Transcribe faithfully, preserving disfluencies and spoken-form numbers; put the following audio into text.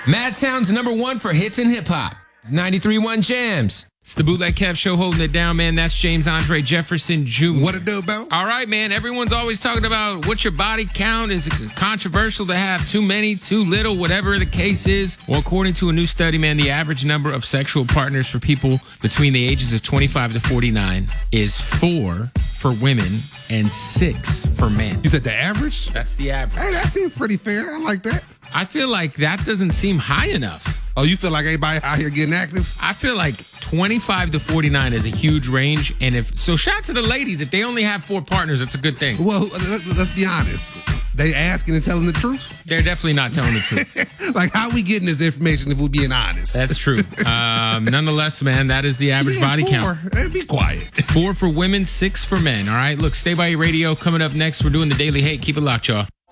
Madtown's number one for hits and hip hop. ninety-three point one Jams. It's the Bootleg Kev Show holding it down, man. That's James Andre Jefferson Junior What it do, Bo? All right, man. Everyone's always talking about what's your body count. Is it controversial to have too many, too little, whatever the case is? Well, according to a new study, man, the average number of sexual partners for people between the ages of twenty-five to forty-nine is four for women and six for men. You said the average? That's the average. Hey, that seems pretty fair. I like that. I feel like that doesn't seem high enough. Oh, you feel like everybody out here getting active? I feel like twenty-five to forty-nine is a huge range. And if so, shout out to the ladies. If they only have four partners, it's a good thing. Well, let- let's be honest. They asking and telling the truth? They're definitely not telling the truth. Like, how we getting this information if we're being honest? That's true. Um, nonetheless, man, that is the average Yeah, body four. count. Hey, be quiet. Four for women, six for men. All right, look, stay by your radio. Coming up next, we're doing the Daily Hate. Keep it locked, y'all.